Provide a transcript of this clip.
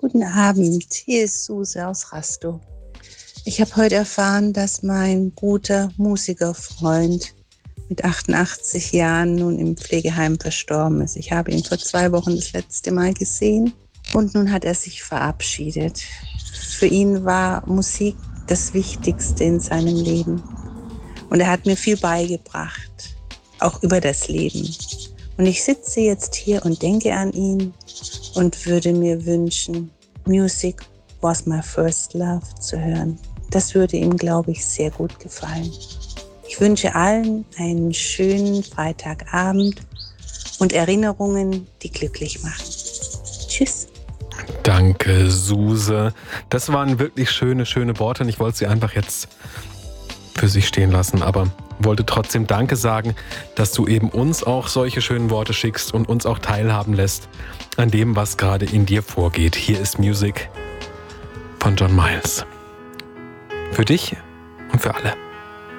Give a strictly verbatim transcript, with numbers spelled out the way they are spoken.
Guten Abend, hier ist Suse aus Rastow. Ich habe heute erfahren, dass mein guter Musikerfreund mit achtundachtzig Jahren nun im Pflegeheim verstorben ist. Ich habe ihn vor zwei Wochen das letzte Mal gesehen und nun hat er sich verabschiedet. Für ihn war Musik das Wichtigste in seinem Leben. Und er hat mir viel beigebracht, auch über das Leben. Und ich sitze jetzt hier und denke an ihn und würde mir wünschen, Music was my first love zu hören. Das würde ihm, glaube ich, sehr gut gefallen. Ich wünsche allen einen schönen Freitagabend und Erinnerungen, die glücklich machen. Tschüss. Danke, Suse. Das waren wirklich schöne, schöne Worte und ich wollte sie einfach jetzt für sich stehen lassen, aber wollte trotzdem Danke sagen, dass du eben uns auch solche schönen Worte schickst und uns auch teilhaben lässt an dem, was gerade in dir vorgeht. Hier ist Music von John Miles. Für dich und für alle.